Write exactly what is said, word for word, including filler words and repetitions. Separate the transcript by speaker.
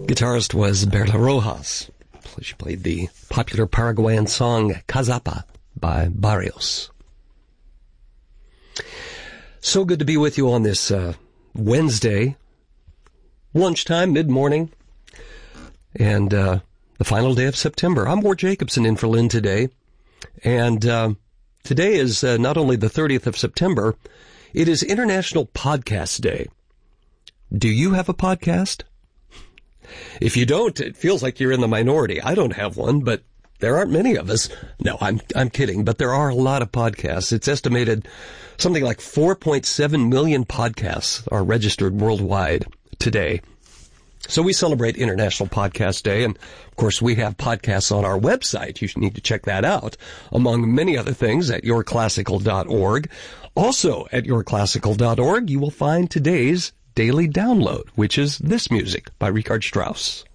Speaker 1: Guitarist was Berta Rojas. She played the popular Paraguayan song Cazapa by Barrios. So good to be with you on this uh, Wednesday, lunchtime, mid-morning, and uh, the final day of September. I'm Ward Jacobson in for Lynn today, and uh, today is uh, not only the thirtieth of September, it is International Podcast Day. Do you have a podcast? If you don't, it feels like you're in the minority. I don't have one, but there aren't many of us. No, I'm I'm kidding, but there are a lot of podcasts. It's estimated something like four point seven million podcasts are registered worldwide today. So we celebrate International Podcast Day, and of course we have podcasts on our website. You need to check that out, among many other things, at your classical dot org. Also at your classical dot org, you will find today's daily download, which is this music by Richard Strauss.